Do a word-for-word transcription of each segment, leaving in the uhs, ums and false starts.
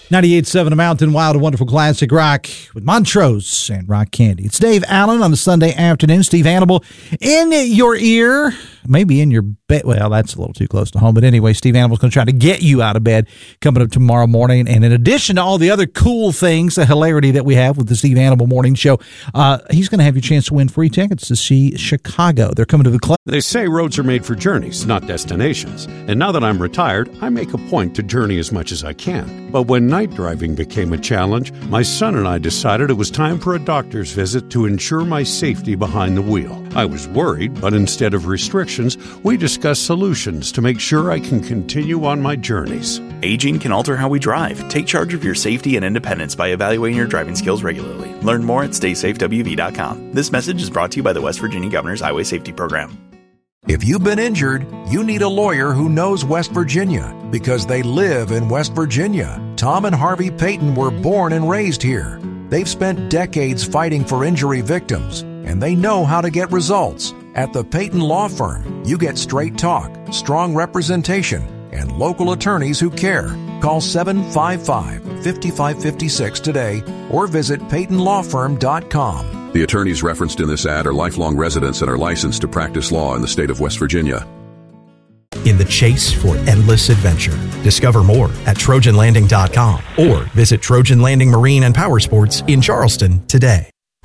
ninety-eight point seven Mountain Wild and Wonderful Classic Rock with Montrose and Rock Candy. It's Dave Allen on a Sunday afternoon. Steve Hannibal in your ear, maybe in your bed. Well, that's a little too close to home. But anyway, Steve Hannibal's going to try to get you out of bed coming up tomorrow morning. And in addition to all the other cool things, the hilarity that we have with the Steve Hannibal Morning Show, uh, he's going to have you a chance to win free tickets to see Chicago. They're coming to the club. They say roads are made for journeys, not destinations. And now that I'm retired, I make a point to journey as much as I can. But when night driving became a challenge, my son and I decided it was time for a doctor's visit to ensure my safety behind the wheel. I was worried, but instead of restrictions, we discussed solutions to make sure I can continue on my journeys. Aging can alter how we drive. Take charge of your safety and independence by evaluating your driving skills regularly. Learn more at stay safe w v dot com. This message is brought to you by the West Virginia Governor's Highway Safety Program. If you've been injured, you need a lawyer who knows West Virginia because they live in West Virginia. Tom and Harvey Payton were born and raised here. They've spent decades fighting for injury victims, and they know how to get results. At the Payton Law Firm, you get straight talk, strong representation, and local attorneys who care. Call seven five five, five five five six today or visit payton law firm dot com. The attorneys referenced in this ad are lifelong residents and are licensed to practice law in the state of West Virginia. In the chase for endless adventure. Discover more at trojan landing dot com or visit Trojan Landing Marine and Power Sports in Charleston today.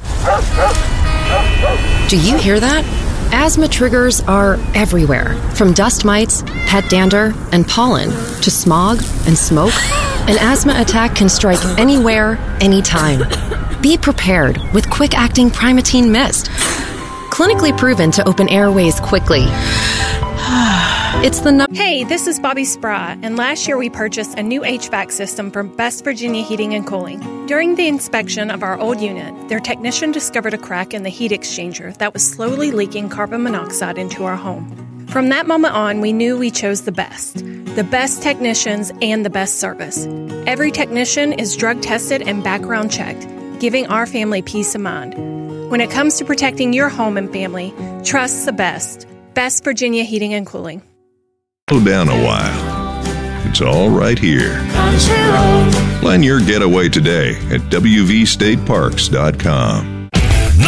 Do you hear that? Asthma triggers are everywhere, from dust mites, pet dander, and pollen, to smog and smoke. An asthma attack can strike anywhere, anytime. Be prepared with quick-acting Primatene Mist. Clinically proven to open airways quickly. It's the no- Hey, this is Bobby Sprat, and last year we purchased a new H V A C system from West Virginia Heating and Cooling. During the inspection of our old unit, their technician discovered a crack in the heat exchanger that was slowly leaking carbon monoxide into our home. From that moment on, we knew we chose the best. The best technicians and the best service. Every technician is drug tested and background checked, giving our family peace of mind. When it comes to protecting your home and family, trust the best. West Virginia Heating and Cooling. Slow down a while. It's all right here. Plan your getaway today at w v state parks dot com.